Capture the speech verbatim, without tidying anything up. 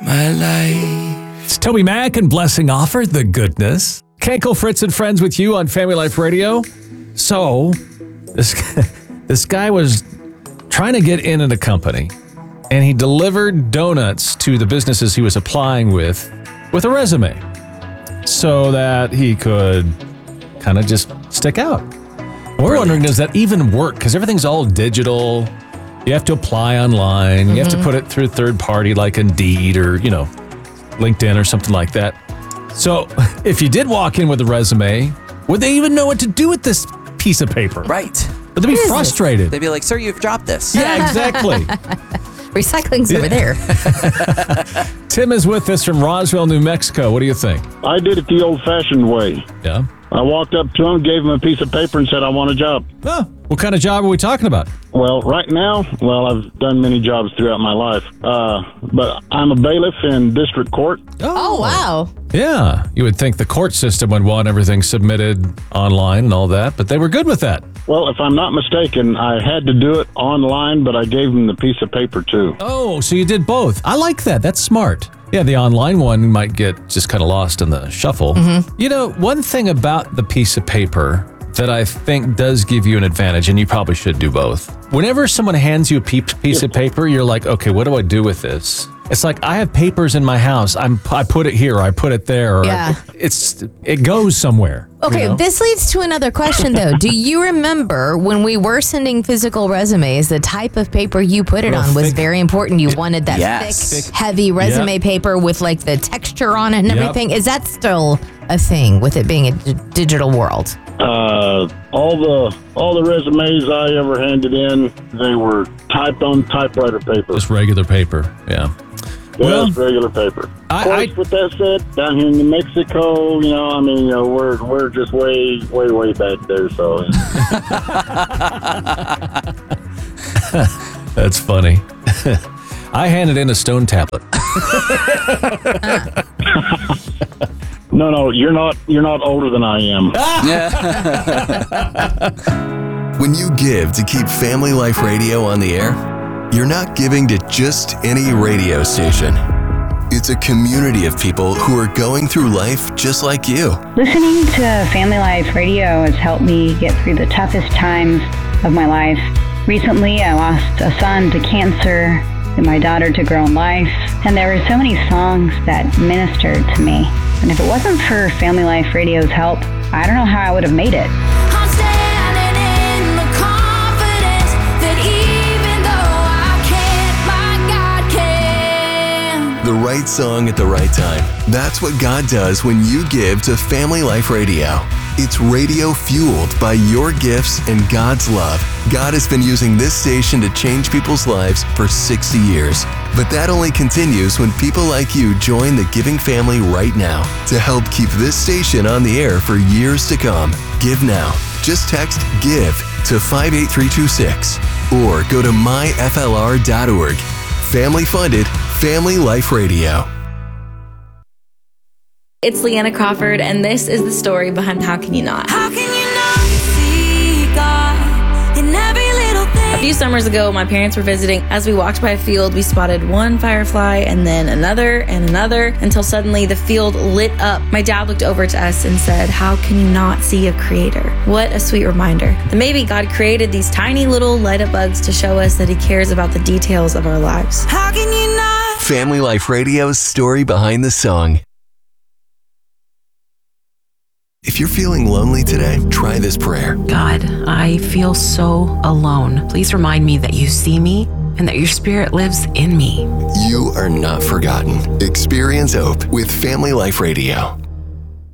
my life. It's Toby Mac and Blessing Offer, the goodness. Kenkel, Fritz, and Friends with you on Family Life Radio. So, this, this guy was trying to get in at a company, and he delivered donuts to the businesses he was applying with, with a resume, so that he could kind of just stick out. We're Brilliant. wondering, does that even work? Because everything's all digital. You have to apply online. Mm-hmm. You have to put it through third party like Indeed or, you know, LinkedIn or something like that. So if you did walk in with a resume, would they even know what to do with this piece of paper? Right. Would they be frustrated? They'd be like, sir, you've dropped this. Yeah, exactly. Recycling's yeah. over there. Tim is with us from Roswell, New Mexico. What do you think? I did it the old-fashioned way. Yeah? I walked up to him, gave him a piece of paper, and said, I want a job. Oh, what kind of job are we talking about? Well, right now, well, I've done many jobs throughout my life, uh, but I'm a bailiff in district court. Oh, oh, wow. Yeah, you would think the court system would want everything submitted online and all that, but they were good with that. Well, if I'm not mistaken, I had to do it online, but I gave him the piece of paper, too. Oh, so you did both. I like that. That's smart. Yeah, the online one might get just kind of lost in the shuffle. Mm-hmm. You know, one thing about the piece of paper that I think does give you an advantage, and you probably should do both. Whenever someone hands you a piece of paper, you're like, okay, what do I do with this? It's like, I have papers in my house. I'm, I put it here, or I put it there. Or yeah. It's, it goes somewhere. Okay, you know? This leads to another question, though. Do you remember when we were sending physical resumes, the type of paper you put it Real on was thick. very important. You wanted that yes. thick, heavy resume yep. paper with like the texture on it and yep. everything. Is that still a thing with it being a d- digital world? Uh, all the all the resumes I ever handed in, they were typed on typewriter paper. Just regular paper, yeah. Well, just regular paper. I, of course, I, with that said, down here in New Mexico, you know, I mean, you know, we're we're just way, way, way back there. So that's funny. I handed in a stone tablet. No, no, you're not. You're not older than I am. When you give to keep Family Life Radio on the air, you're not giving to just any radio station. It's a community of people who are going through life just like you. Listening to Family Life Radio has helped me get through the toughest times of my life. Recently, I lost a son to cancer and my daughter to her own life, and there were so many songs that ministered to me. And if it wasn't for Family Life Radio's help, I don't know how I would have made it. I'm standing in the confidence that even though I can't, my God can. The right song at the right time. That's what God does when you give to Family Life Radio. It's radio fueled by your gifts and God's love. God has been using this station to change people's lives for sixty years. But that only continues when people like you join the giving family right now to help keep this station on the air for years to come. Give now. Just text GIVE to five eight three two six or go to my f l r dot org. Family funded, Family Life Radio. It's Leanna Crawford, and this is the story behind How Can You Not? How can you not see God in every little thing? A few summers ago, my parents were visiting. As we walked by a field, we spotted one firefly and then another and another until suddenly the field lit up. My dad looked over to us and said, how can you not see a creator? What a sweet reminder that maybe God created these tiny little light up bugs to show us that he cares about the details of our lives. How can you not? Family Life Radio's story behind the song. If you're feeling lonely today, try this prayer. God, I feel so alone. Please remind me that you see me and that your spirit lives in me. You are not forgotten. Experience hope with Family Life Radio.